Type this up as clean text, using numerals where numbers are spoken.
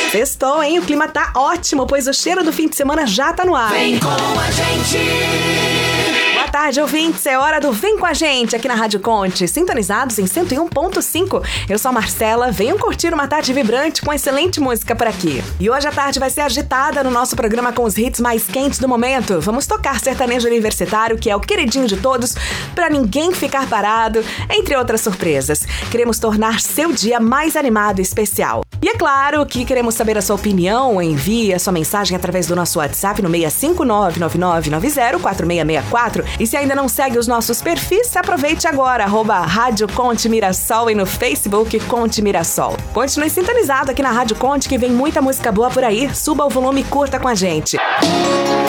Sextou, hein? O clima tá ótimo, pois o cheiro do fim de semana já tá no ar. Vem com a gente! Boa tarde, ouvintes. É hora do Vem com a gente aqui na Rádio Conte, sintonizados em 101.5. Eu sou a Marcela, venham curtir uma tarde vibrante com excelente música por aqui. E hoje a tarde vai ser agitada no nosso programa com os hits mais quentes do momento. Vamos tocar sertanejo universitário, que é o queridinho de todos, pra ninguém ficar parado, entre outras surpresas. Queremos tornar seu dia mais animado e especial. E é claro que queremos saber a sua opinião. Envie a sua mensagem através do nosso WhatsApp no 65999904664. E se ainda não segue os nossos perfis, aproveite agora, @Rádio Conte Mirassol e no Facebook Conte Mirassol. Continue sintonizado aqui na Rádio Conte que vem muita música boa por aí. Suba o volume e curta com a gente.